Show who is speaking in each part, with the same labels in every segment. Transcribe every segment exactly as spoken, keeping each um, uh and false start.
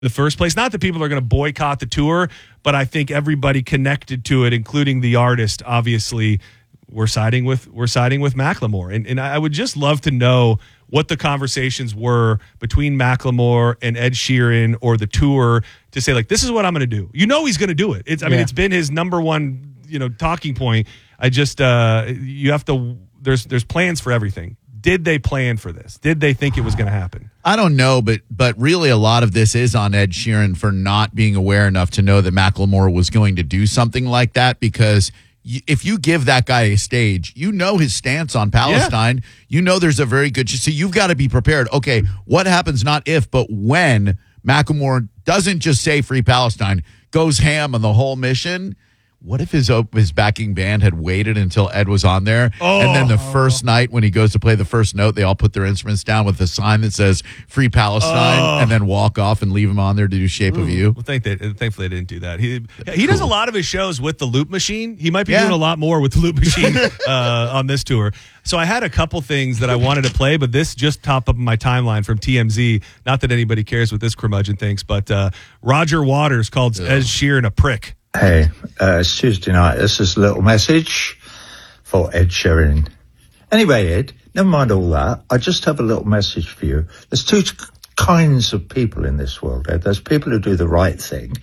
Speaker 1: the first place. Not that people are going to boycott the tour, but I think everybody connected to it, including the artist, obviously, we're siding with we're siding with Macklemore. And and I would just love to know what the conversations were between Macklemore and Ed Sheeran or the tour to say, like, this is what I'm going to do. You know he's going to do it. It's I mean,
Speaker 2: yeah.
Speaker 1: it's been his number one, you know, talking point. I just uh, you have to there's there's plans for everything. Did they plan for this? Did they think it was going to happen?
Speaker 3: I don't know, but but really a lot of this is on Ed Sheeran for not being aware enough to know that Macklemore was going to do something like that, because y- if you give that guy a stage, you know his stance on Palestine. Yeah. You know there's a very good – so you've got to be prepared. Okay, what happens not if, but when Macklemore doesn't just say Free Palestine, goes ham on the whole mission – what if his his backing band had waited until Ed was on there,
Speaker 1: oh.
Speaker 3: and then the first night when he goes to play the first note, they all put their instruments down with a sign that says Free Palestine, oh. and then walk off and leave him on there to do Shape Ooh. of You?
Speaker 1: Well, thank they, thankfully, they didn't do that. He he does cool. a lot of his shows with the loop machine. He might be yeah. doing a lot more with the loop machine uh, on this tour. So I had a couple things that I wanted to play, but this just topped up my timeline from T M Z. Not that anybody cares what this curmudgeon thinks, but uh, Roger Waters called yeah. Ed Sheeran a prick.
Speaker 4: Hey, uh, it's Tuesday night. This is a little message for Ed Sheeran. Anyway, Ed, never mind all that. I just have a little message for you. There's two kinds of people in this world, Ed. There's people who do the right thing.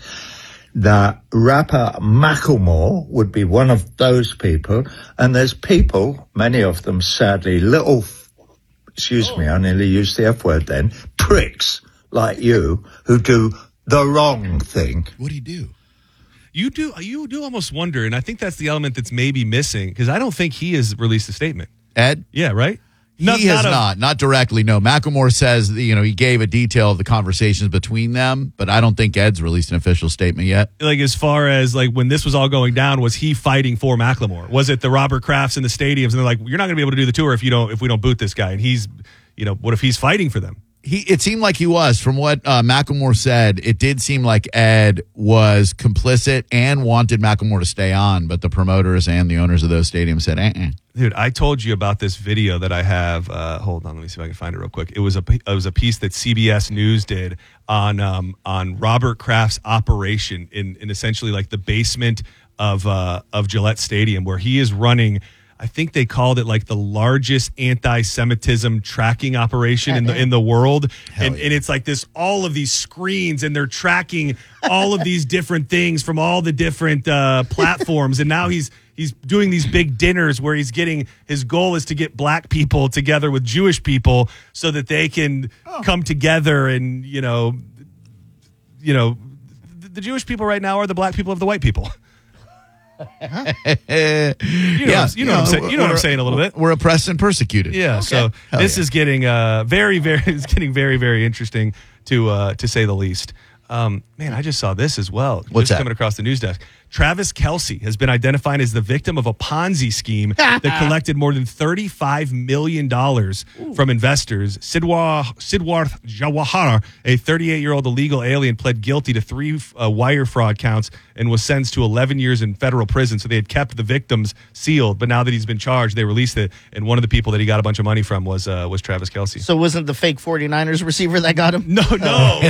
Speaker 4: The rapper Macklemore would be one of those people. And there's people, many of them sadly, little, excuse me, I nearly used the F word then, pricks like you who do the wrong thing.
Speaker 3: What do you do?
Speaker 1: You do you do almost wonder, and I think that's the element that's maybe missing, because I don't think he has released a statement.
Speaker 3: Ed?
Speaker 1: Yeah, right?
Speaker 3: He
Speaker 1: not,
Speaker 3: has
Speaker 1: not, a,
Speaker 3: not. Not directly, no. Macklemore says, that, you know, he gave a detail of the conversations between them, but I don't think Ed's released an official statement yet.
Speaker 1: Like, as far as, like, when this was all going down, was he fighting for Macklemore? Was it the Robert Krafts in the stadiums, and they're like, you're not going to be able to do the tour if you don't if we don't boot this guy? And he's, you know, what if he's fighting for them?
Speaker 3: He, it seemed like he was. From what uh, Macklemore said, it did seem like Ed was complicit and wanted Macklemore to stay on, but the promoters and the owners of those stadiums said, eh-eh.
Speaker 1: Dude, I told you about this video that I have. Uh, hold on, let me see if I can find it real quick. It was a it was a piece that C B S News did on um, on Robert Kraft's operation in in essentially like the basement of uh, of Gillette Stadium, where he is running. I think they called it like the largest anti-Semitism tracking operation in the in the world. And, yeah. and it's like this, all of these screens, and they're tracking all of these different things from all the different uh, platforms. And now he's he's doing these big dinners where he's getting, his goal is to get black people together with Jewish people so that they can oh. come together and, you know, you know, the, the Jewish people right now are the black people of the white people. Huh? you know,
Speaker 3: yeah,
Speaker 1: you know, you know, what I'm saying, you know what I'm saying a little bit.
Speaker 3: We're oppressed and persecuted.
Speaker 1: Yeah, okay. so Hell this yeah. is getting uh, very, very, it's getting very, very interesting to uh, to say the least. Um, man, I just saw this as well.
Speaker 3: What's
Speaker 1: just
Speaker 3: that?
Speaker 1: Coming across the news desk. Travis Kelce has been identified as the victim of a Ponzi scheme that collected more than thirty-five million dollars from investors. Sidwar, Sidwarth Jawahar, a thirty-eight-year-old illegal alien, pled guilty to three uh, wire fraud counts and was sentenced to eleven years in federal prison. So they had kept the victims sealed, but now that he's been charged, they released it. And one of the people that he got a bunch of money from was uh, was Travis Kelce.
Speaker 2: So wasn't the fake forty-niners receiver that got him?
Speaker 1: No, no.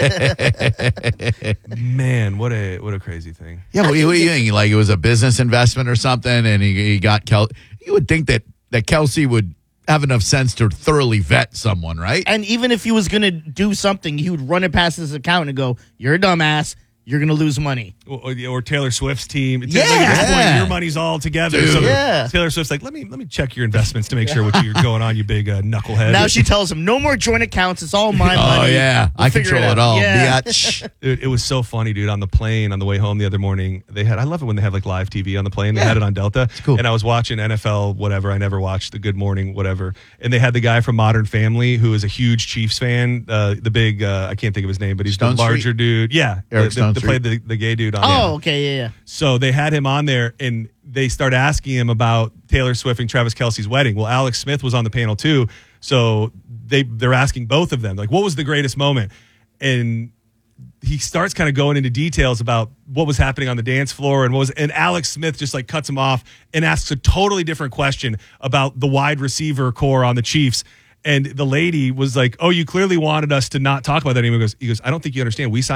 Speaker 1: Man, what a what a crazy thing.
Speaker 3: Yeah, well, what do you think? Like it was a business investment or something, and he, he got Kel. You would think that that Kelce would have enough sense to thoroughly vet someone, right?
Speaker 2: And even if he was going to do something, he would run it past his account and go, "You're a dumbass. You're going to lose money."
Speaker 1: Or, or Taylor Swift's team.
Speaker 2: Yeah.
Speaker 1: Like at this point, your money's all together.
Speaker 3: Dude.
Speaker 1: So
Speaker 2: yeah.
Speaker 1: Taylor Swift's like, let me let me check your investments to make sure what you're going on, you big uh, knucklehead.
Speaker 2: Now she tells him, no more joint accounts. It's all my
Speaker 3: oh,
Speaker 2: money.
Speaker 3: Oh, yeah.
Speaker 2: We'll
Speaker 3: I control it, it all.
Speaker 2: Yeah.
Speaker 1: Dude, it was so funny, dude. On the plane, on the way home the other morning, they had, I love it when they have like live T V on the plane. They
Speaker 3: yeah.
Speaker 1: had it on Delta.
Speaker 3: It's cool.
Speaker 1: And I was watching N F L, whatever. I never watched the Good Morning, whatever. And they had the guy from Modern Family who is a huge Chiefs fan. Uh, the big, uh, I can't think of his name, but he's
Speaker 3: Stone
Speaker 1: the larger
Speaker 3: Street?
Speaker 1: dude. Yeah.
Speaker 3: Eric
Speaker 1: the,
Speaker 3: Stone
Speaker 1: the, the played the, the gay dude on
Speaker 2: Oh,
Speaker 1: yeah.
Speaker 2: okay, yeah, yeah.
Speaker 1: So they had him on there, and they started asking him about Taylor Swift and Travis Kelce's wedding. Well, Alex Smith was on the panel too, so they they're asking both of them, like, what was the greatest moment? And he starts kind of going into details about what was happening on the dance floor and what was, and Alex Smith just like cuts him off and asks a totally different question about the wide receiver core on the Chiefs. And the lady was like, "Oh, you clearly wanted us to not talk about that anymore." He goes, he goes, "I don't think you understand. We signed